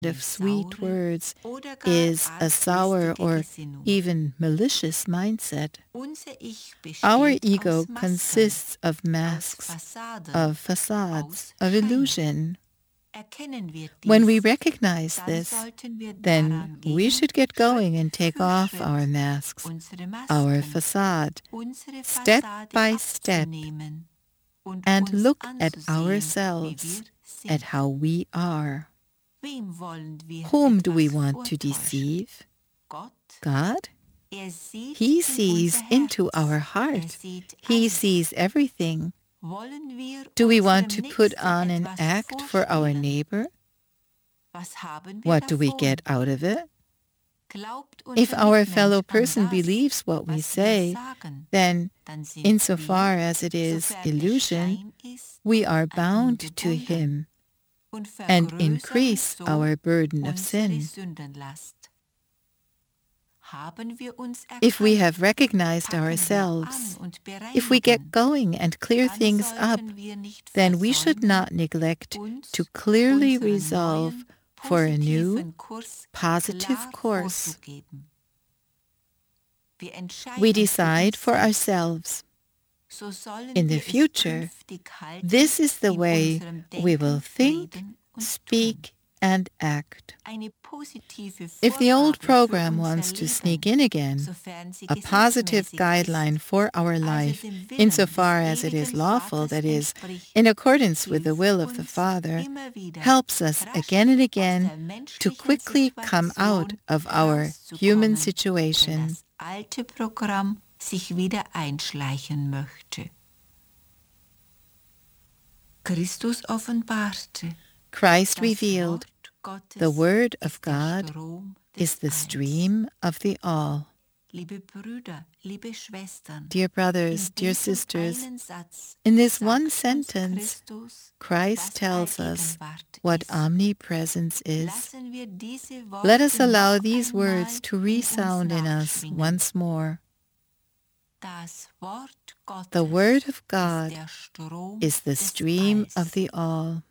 of sweet words is a sour or even malicious mindset. Our ego consists of masks, of facades, of illusion. When we recognize this, then we should get going and take off our masks, our facade, step by step, and look at ourselves, at how we are. Whom do we want to deceive? God? He sees into our heart. He sees everything. Do we want to put on an act for our neighbor? What do we get out of it? If our fellow person believes what we say, then, insofar as it is illusion, we are bound to him and increase our burden of sin. If we have recognized ourselves, if we get going and clear things up, then we should not neglect to clearly resolve for a new, positive course. We decide for ourselves. In the future, this is the way we will think, speak, and act. If the old program wants to sneak in again, a positive guideline for our life, insofar as it is lawful, that is, in accordance with the will of the Father, helps us again and again to quickly come out of our human situation. Christ revealed, the Word of God is the stream of the all. Dear brothers, dear sisters, in this one sentence, Christ tells us what omnipresence is. Let us allow these words to resound in us once more. The Word of God is the stream of the all.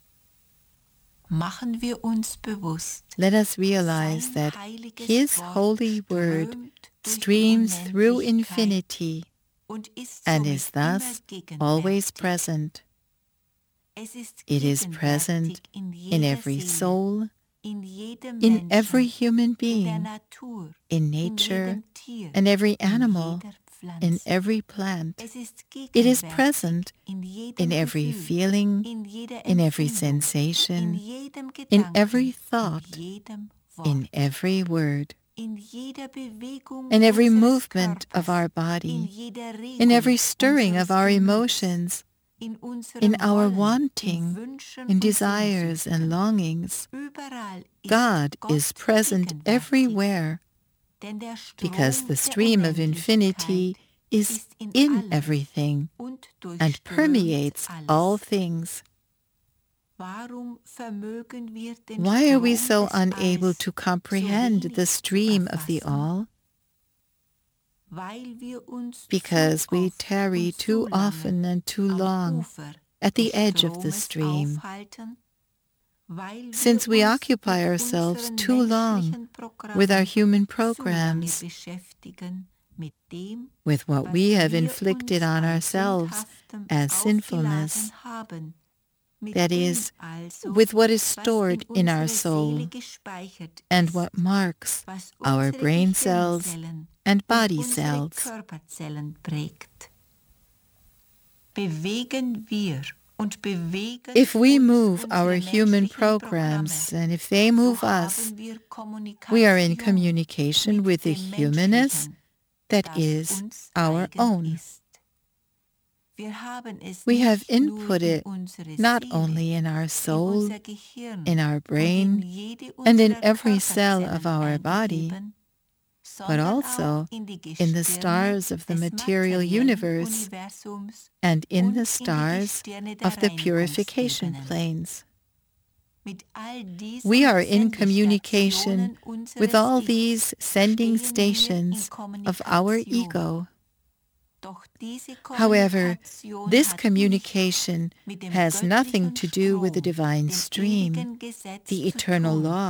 Let us realize that His holy word streams through infinity and is thus always present. It is present in every soul, in every human being, in nature, and every animal, in every plant. It is present in every feeling, in every sensation, in every thought, in every word, in every movement of our body, in every stirring of our emotions, in our wanting, in desires and longings. God is present everywhere, because the stream of infinity is in everything and permeates all things. Why are we so unable to comprehend the stream of the all? Because we tarry too often and too long at the edge of the stream. Since we occupy ourselves too long with our human programs, with what we have inflicted on ourselves as sinfulness, that is, with what is stored in our soul and what marks our brain cells and body cells. If we move our human programs and if they move us, we are in communication with the humanness that is our own. We have input it not only in our soul, in our brain, and in every cell of our body, but also in the stars of the material universe and in the stars of the purification planes. We are in communication with all these sending stations of our ego. However, this communication has nothing to do with the divine stream, the eternal law.